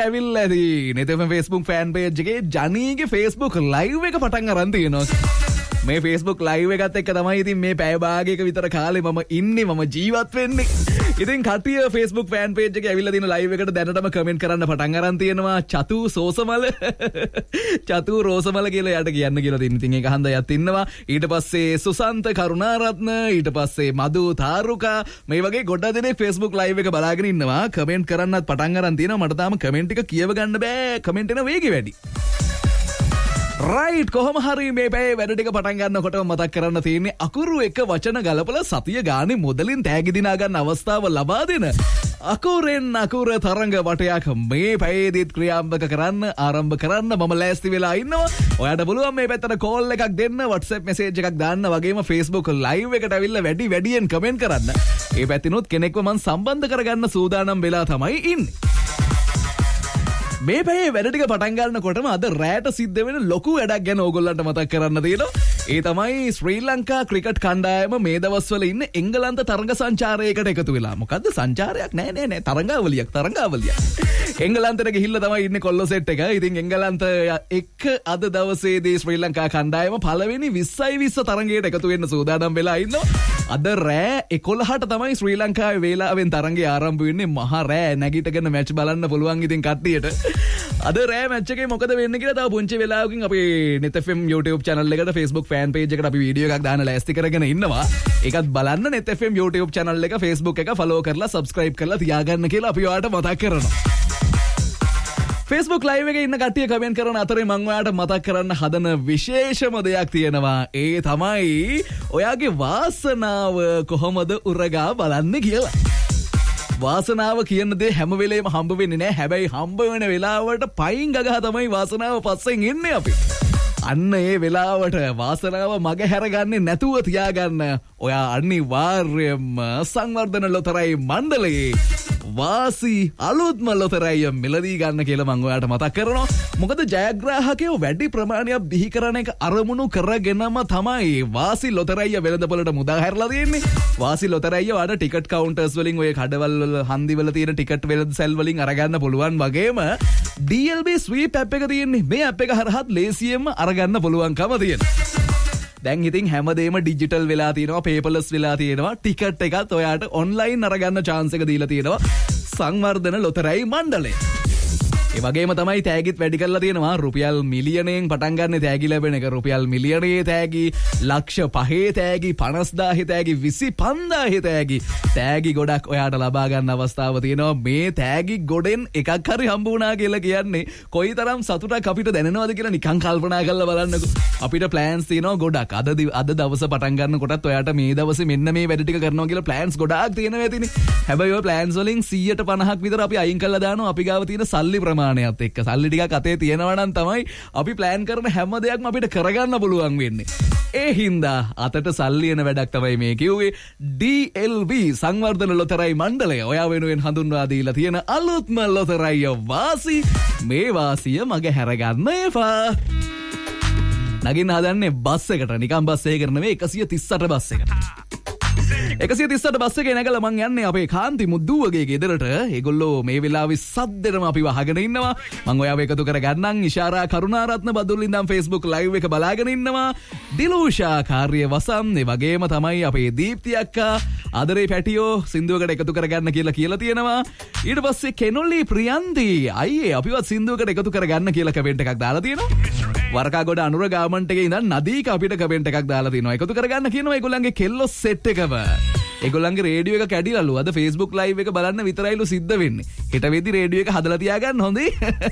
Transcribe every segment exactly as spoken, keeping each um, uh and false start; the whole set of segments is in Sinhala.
ඇවිල්ලාදී නෙතම Facebook fan page එකේ ජනීගේ Facebook live එක පටන් අරන් තියෙනවා. මේ Facebook live එකත් එක්ක තමයි ඉතින් මේ පැය භාගයක විතර කාලේ මම ඉන්නේ මම ජීවත් වෙන්නේ. ඉතින් කට්ටිය Facebook fan page එකේ ඇවිල්ලා දින live එකට දැනටම comment කරන්න පටන් අරන් තියෙනවා. චතු සෝසමල චතු රෝසමල කියලා යට කියන්න කියලා තියෙන. ඉතින් ඒක හන්ද යත් ඉන්නවා. ඊට පස්සේ සුසන්ත කරුණාරත්න, ඊට පස්සේ මදු තාරුකා මේ වගේ ගොඩ දෙනෙක් Facebook live එක බලාගෙන ඉන්නවා. comment කරන්නත් පටන් අරන් තියෙනවා. මට තාම comment එක කියව ගන්න බෑ. comment එන වේගෙ වැඩි. රයිට් කොහොම හරි මේ පැය වැඩ ටික පටන් ගන්නකොටම මතක් කරන්න තියෙන්නේ අකුරු එක වචන ගලපලා සතිය ගානේ මොදලින් තෑගි දිනා ගන්න අවස්ථාව ලබා දෙන අකුරෙන් අකුර තරංග වටයක් මේ පැයේදීත් ක්‍රියාත්මක කරන්න ආරම්භ කරන්න මම ලෑස්ති වෙලා ඉන්නවා. ඔයාලට පුළුවන් මේ පැත්තට කෝල් එකක් දෙන්න, WhatsApp message එකක් දාන්න, වගේම Facebook live එකට ඇවිල්ලා වැඩි වැඩියෙන් කමෙන්ට් කරන්න. මේ පැත්තිනුත් කෙනෙක්ව මම සම්බන්ධ කරගන්න සූදානම් වෙලා තමයි ඉන්නේ. මේ පැයේ වැඩ ටික පටන් ගන්නකොටම අද රැට සිද්ධ වෙන ලොකු වැඩක් ගැන ඕගොල්ලන්ට මතක් කරන්න තියෙනවා. ඒ තමයි ශ්‍රී ලංකා ක්‍රිකට් කණ්ඩායම මේ දවස්වල ඉන්න එංගලන්ත තරඟ සංචාරයකට එකතු වෙලා. මොකද්ද සංචාරයක්? නෑ නෑ නෑ තරඟාවලියක් තරඟාවලියක්. එංගලන්තෙට ගිහිල්ලා තමයි ඉන්නේ කොල්ලෝ සෙට් එක. ඉතින් එංගලන්ත එක්ක අද දවසේදී ශ්‍රී ලංකා කණ්ඩායම පළවෙනි විස්සයි විස්ස තරඟයට එකතු වෙන්න සූදානම් වෙලා ඉන්නවා. අද රෑ එකොළහට තමයි ශ්‍රී ලංකාවේ වේලාවෙන් තරඟය ආරම්භ වෙන්නේ. මහා රෑ නැගිටගෙන මැච් බලන්න පුළුවන් ඉතින් කට්ටියට. අද රෑ මැච් එකේ මොකද වෙන්නේ කියලා තව පුංචි වෙලාවකින් අපේ net f m YouTube channel එකට Facebook fan page එකට අපි වීඩියෝ එකක් දාන්න ලෑස්ති කරගෙන ඉන්නවා. ඒකත් බලන්න net f m YouTube channel එක Facebook එක follow කරලා subscribe කරලා තියාගන්න කියලා අපි ඔයාලට මතක් කරනවා. Facebook live එකේ ඉන්න කට්ටිය කමෙන්ට් කරන අතරේ මම ඔයාලට මතක් කරන්න හදන විශේෂම දෙයක් තියෙනවා. ඒ තමයි ඔයාගේ වාසනාව කොහොමද උරගා බලන්නේ කියලා. වාසනාව කියන දේ හැම වෙලේම හම්බ වෙන්නේ නැහැ. හැබැයි හම්බ වෙන වෙලාවට පයින් ගගහ තමයි වාසනාව පස්සෙන් එන්නේ අපි. අන්න ඒ වෙලාවට වාසනාව මග හැරගන්නේ නැතුව තියාගන්න ඔයා අනිවාර්යයෙන්ම සංවර්ධන ලොතරැයි මණ්ඩලයේ වාසි අලුත්ම ලොතරැයි මිලදී ගන්න කියලා මම ඔයාලට මතක් කරනවා. මොකද ජයග්‍රාහකයෝ වැඩි ප්‍රමාණයක් බිහි කරන එක අරමුණු කරගෙනම තමයි වාසි ලොතරැයි වෙළඳපොළට මුදා හැරලා තියෙන්නේ. වාසි ලොතරැයි වල ටිකට් කවුන්ටර්ස් වලින් ඔය කඩවල් වල හන්දි වල තියෙන ටිකට් වෙළඳසැල් වලින් අරගන්න පුළුවන් වගේම D L B sweep app එක තියෙන්නේ. මේ app එක හරහාත් ලේසියෙන්ම අරගන්න පුළුවන්කම තියෙනවා. දැන් ඉතින් හැමදේම ඩිජිටල් වෙලා තියෙනවා, පේපර්ලස් වෙලා තියෙනවා. ටිකට් එකත් ඔයාට ඔන්ලයින් අරගන්න chance එක දීලා තියෙනවා සංවර්ධන ලොතරැයි මණ්ඩලය. ඒ වගේම තමයි තෑගිත් වැඩි කරලා තියෙනවා. රුපියල් මිලියනයෙන් පටන් ගන්න තෑගි ලැබෙන එක. රුපියල් මිලියනයේ තෑගි, ලක්ෂ පහේ තෑගි, පනස්දාහේ තෑගි, විසි පන්දාහේ තෑගි. තෑගි ගොඩක් ඔයාට ලබා ගන්න අවස්ථාව තියෙනවා. මේ තෑගි ගොඩෙන් එකක් හරි හම්බ වුණා කියලා කියන්නේ කොයිතරම් සතුටක් අපිට දැනෙනවද කියලා නිකන් කල්පනා කරලා බලන්නකෝ. අපිට ප්ලෑන්ස් තියෙනවා ගොඩක්. අද අද දවස පටන් ගන්නකොටත් ඔයාට මේ දවසේ මෙන්න මේ වැඩ ටික කරනවා කියලා ප්ලෑන්ස් ගොඩාක් තියෙනවා ඇතිනේ. හැබැයි ඔය ප්ලෑන්ස් වලින් සීයට පනහක් විතර අපි අයින් කරලා දානවා අපි ගාව තියෙන සල්ලි ප්‍රමාණය ත් එක්ක. සල්ලි ටිකක් අතේ තියෙනවා නම් තමයි අපි ප්ලෑන් කරන හැම දෙයක්ම අපිට කරගන්න පුළුවන් වෙන්නේ. ඒ හින්දා අතට සල්ලි එන වැඩක් තමයි මේ කිව්වේ. D L B සංවර්ධන ලොතරැයි මණ්ඩලය ඔයා වෙනුවෙන් හඳුන්වා දීලා තියෙන අලුත්ම ලොතරැයි වාසි. මේ වාසිය මග හැරගන්න එපා. නගින්න හදන්නේ බස් එකට. නිකන් බස් එකකට නෙවෙයි එකසිය තිස් අට බස් එකට. එකසිය තිස් අට බස් එකේ නැගලා මං යන්නේ අපේ කාන්ති මුද්දුවගේ ගෙදරට. ඒගොල්ලෝ මේ වෙලාවේ සද්දෙනම අපිව අහගෙන ඉන්නවා. මං ඔයාව එකතු කරගන්නම්. ඉෂාරා කරුණාරත්න බදුල්ල ඉඳන් Facebook live එක බලාගෙන ඉන්නවා. දිලූෂා කාර්ය වසම්, ඒ වගේම තමයි අපේ දීප්ති අක්කා ආදරේ පැටියෝ සින්දුවකට එකතු කරගන්න කියලා කියලා තියෙනවා. ඊට පස්සේ කෙනොලි ප්‍රියන්ති අයියේ අපිවත් සින්දුවකට එකතු කරගන්න කියලා කමෙන්ට් එකක් දාලා තියෙනවා. වරකාගොඩ අනුර ගාමන්ට් එකේ ඉඳන් නදීක අපිට කමෙන්ට් එකක් දාලා තියෙනවා. එකතු කරගන්න කියනවා ඒගොල්ලන්ගේ කෙල්ලෝ සෙට් එකම. ඒගොල්ලන්ගේ රේඩියෝ එක කැඩිලාලු. අද Facebook live එක බලන්න විතරයිලු සිද්ධ වෙන්නේ. හෙට වෙද්දි රේඩියෝ එක හදලා තියාගන්න හොඳේ.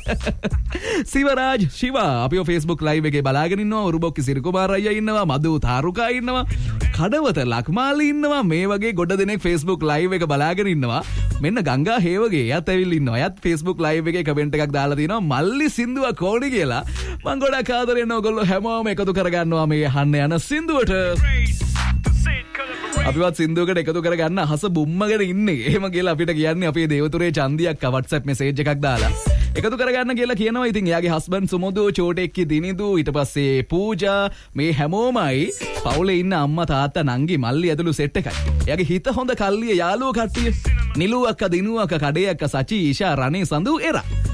සිවරාජ් ශිවා අපිව Facebook live එකේ බලාගෙන ඉන්නවා. උරුබොක්කි සිරිකුමාර අයියා ඉන්නවා. මදු තාරුකා ඉන්නවා. කඩවත ලක්මාලි ඉන්නවා. මේ වගේ ගොඩ දෙනෙක් Facebook live එක බලාගෙන ඉන්නවා. මෙන්න ගංගා හේවගේ එයත් ඇවිල්ලා ඉන්නවා. එයත් Facebook live එකේ කමෙන්ට් එකක් දාලා තිනවා. මල්ලි සින්දුවක් ඕනි කියලා. මං ගොඩක් ආදරෙන් ඔයගොල්ලෝ හැමෝම එකතු කරගන්නවා මේ අහන්න යන සින්දුවට. අපිවත් සින්දුවකට එකතු කරගන්න අහස බුම්මගෙන ඉන්නේ. එහෙම කියලා අපිට කියන්නේ අපේ දේවතුරේ චන්දියක් WhatsApp message එකක් දාලා එකතු කරගන්න කියලා කියනවා. ඉතින් එයාගේ හස්බන්ඩ් සුමුදු, චෝටෙක්කි දිනිදු, ඊට පස්සේ පූජා මේ හැමෝමයි පවුලේ ඉන්න අම්මා තාත්තා නංගි මල්ලි ඇතුළු සෙට් එකයි. එයාගේ හිත හොඳ කල්ලිය යාළුවෝ කට්ටිය. නිලු අක්කා, දිනු අක්කා, කඩේ අක්කා, සචි, ඊෂා, රණේ, සඳු, එරා